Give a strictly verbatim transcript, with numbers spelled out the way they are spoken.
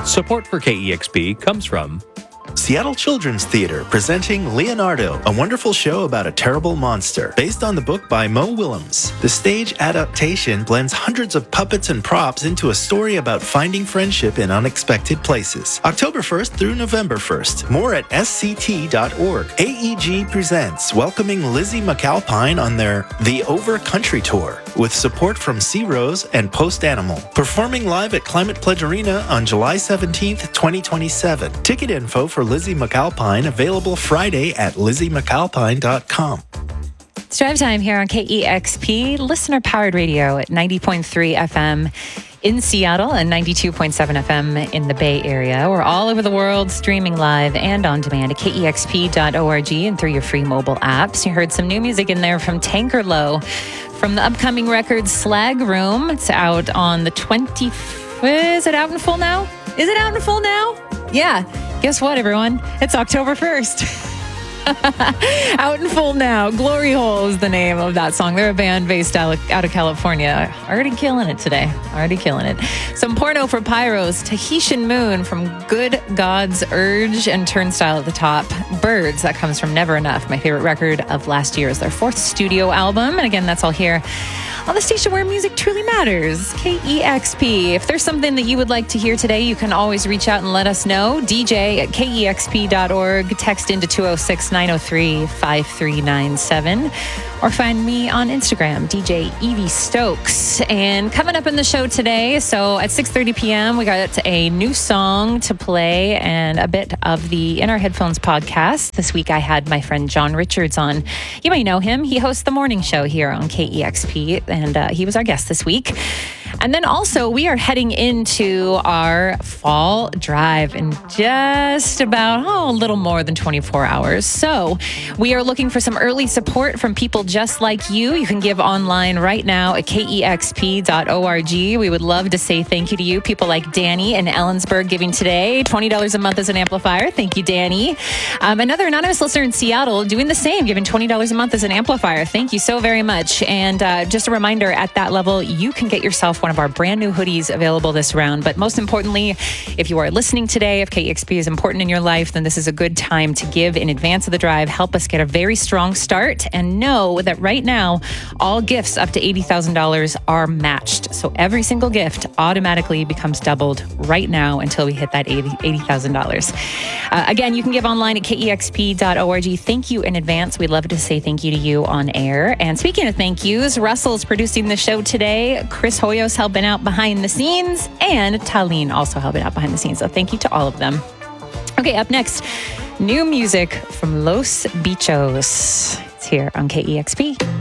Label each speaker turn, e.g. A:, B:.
A: Support for K E X P comes from
B: Seattle Children's Theatre presenting Leonardo, a wonderful show about a terrible monster, based on the book by Mo Willems. The stage adaptation blends hundreds of puppets and props into a story about finding friendship in unexpected places. October first through November first. More at S C T dot org. A E G presents welcoming Lizzie McAlpine on their The Over Country Tour, with support from Sea Rose and Post Animal. Performing live at Climate Pledge Arena on July seventeenth, twenty twenty-seven. Ticket info for Lizzie McAlpine available Friday at lizzie mcalpine dot com.
C: It's drive time here on K E X P, listener-powered radio at ninety point three F M in Seattle and ninety-two point seven F M in the Bay Area. We're all over the world, streaming live and on demand at K E X P dot org and through your free mobile apps. You heard some new music in there from Tankerlow from the upcoming record Slag Room. It's out on the twentieth. Is it out in full now? Is it out in full now? Yeah. Guess what, everyone? It's October first. Out in full now. Glory Hole is the name of that song. They're a band based out of California. Already killing it today. Already killing it. Some Porno for Pyros. Tahitian Moon from Good God's Urge and Turnstile at the top. Birds, that comes from Never Enough, my favorite record of last year, is their fourth studio album. And again, that's all here on the station where music truly matters, K E X P. If there's something that you would like to hear today, you can always reach out and let us know. D J at K E X P dot org. Text into two oh six, nine oh three, five three nine seven. Or find me on Instagram, D J Evie Stokes. And coming up in the show today, so at six thirty p.m., we got a new song to play and a bit of the In Our Headphones podcast. This week I had my friend John Richards on. You may know him. He hosts the morning show here on K E X P, and uh, he was our guest this week. And then also, we are heading into our fall drive in just about, oh, a little more than twenty-four hours. So we are looking for some early support from people just like you. You can give online right now at K E X P dot org. We would love to say thank you to you. People like Danny in Ellensburg giving today twenty dollars a month as an amplifier. Thank you, Danny. Um, another anonymous listener in Seattle doing the same, giving twenty dollars a month as an amplifier. Thank you so very much. And uh, just a reminder, at that level, you can get yourself one of our brand new hoodies available this round. But most importantly, if you are listening today, if K E X P is important in your life, then this is a good time to give in advance of the drive. Help us get a very strong start, and know that right now, all gifts up to eighty thousand dollars are matched. So every single gift automatically becomes doubled right now until we hit that eighty thousand dollars. Uh, again, you can give online at K E X P dot org. Thank you in advance. We'd love to say thank you to you on air. And speaking of thank yous, Russell's producing the show today. Chris Hoyos helping out behind the scenes, and Talene also helping out behind the scenes. So thank you to all of them. Okay, up next, new music from Los Bichos. It's here on K E X P.